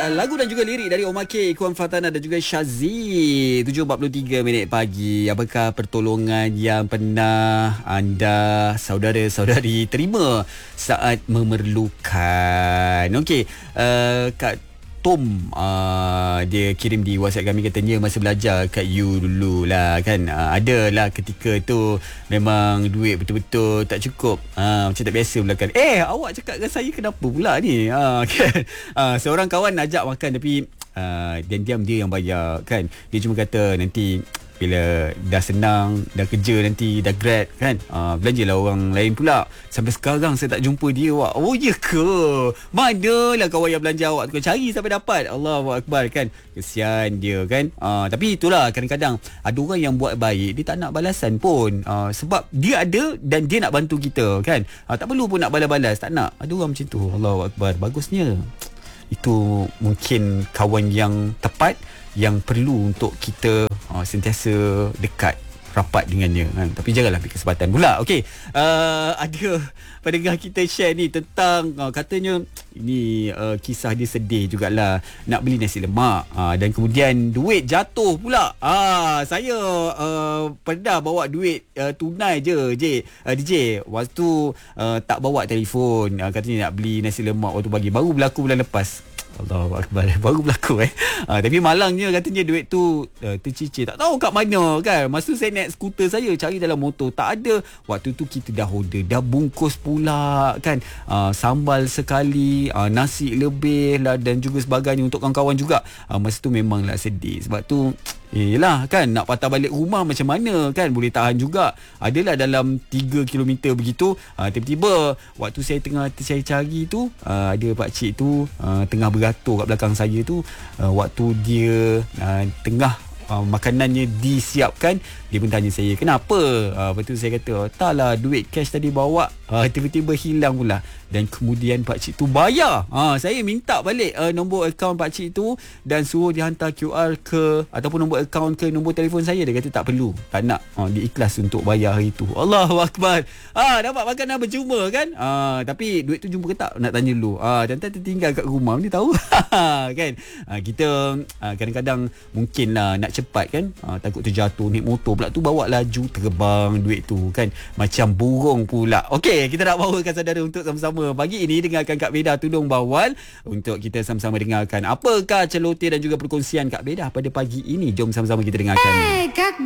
lagu dan juga lirik dari Omar K, Ikuan Fatana dan juga Syazi. 7.43 minit pagi. Apakah pertolongan yang pernah anda, saudara-saudari, terima saat memerlukan? Okey, Kak Tom dia kirim di WhatsApp kami, katanya masa belajar kat U dulu lah kan, ada lah ketika tu memang duit betul-betul tak cukup, macam tak biasa pula kan. Awak cakap dengan saya kenapa pula ni, kan? Seorang kawan ajak makan tapi diam-diam dia yang bayar kan. Dia cuma kata nanti bila dah senang, dah kerja nanti, dah grad kan, belanjalah orang lain pula. Sampai sekarang saya tak jumpa dia, Wak. Oh ya ke? Manalah kawan yang belanja awak tu? Cari sampai dapat. Allahu Akbar kan. Kesian dia kan. Tapi itulah, kadang-kadang ada orang yang buat baik, dia tak nak balasan pun, sebab dia ada dan dia nak bantu kita kan. Tak perlu pun nak balas-balas, tak nak. Ada orang macam tu. Allahu Akbar. Bagusnya itu mungkin kawan yang tepat, yang perlu untuk kita sentiasa dekat, rapat dengannya kan. Tapi janganlah ambil kesempatan pula. Okey, ada pendengar kita share ni tentang katanya ini kisah dia sedih jugalah, nak beli nasi lemak dan kemudian duit jatuh pula. Saya pernah bawa duit tunai je DJ. Waktu tak bawa telefon, katanya nak beli nasi lemak waktu pagi, baru berlaku bulan lepas. Allahu Akbar, baru berlaku tapi malangnya katanya duit tu tercicir, tak tahu kat mana kan. Masa saya naik skuter, saya cari dalam motor, tak ada. Waktu tu kita dah order, dah bungkus pula kan, sambal sekali, nasi lebih lah dan juga sebagainya untuk kawan-kawan juga. Masa tu memanglah sedih. Sebab tu yelah kan, nak patah balik rumah macam mana kan, boleh tahan juga. Adalah dalam 3 km begitu. Tiba-tiba waktu saya tengah cari tu, ada pakcik tu tengah beratur kat belakang saya tu. Waktu dia tengah makanannya disiapkan, dia pun tanya saya, kenapa? Lepas tu saya kata, taklah, duit cash tadi bawa tiba-tiba hilang pula. Dan kemudian pakcik tu bayar. Saya minta balik nombor akaun pakcik tu dan suruh dia hantar QR ke ataupun nombor akaun ke nombor telefon saya. Dia kata tak perlu, tak nak, dia ikhlas untuk bayar hari tu. Allahu Akbar. Dapat makanan bercuma kan. Tapi duit tu jumpa ke tak, nak tanya dulu. Jangan tertinggal kat rumah, ni tahu. Kan, kita kadang-kadang mungkinlah nak cepat kan, takut terjatuh, naik motor pula tu, bawa laju, terbang duit tu kan, macam burung pula. Okey, kita nak bawakan saudara untuk sama-sama pagi ini dengarkan Kak Beda Tudung Bawal, untuk kita sama-sama dengarkan apakah celoteh dan juga perkongsian Kak Beda pada pagi ini. Jom sama-sama kita dengarkan.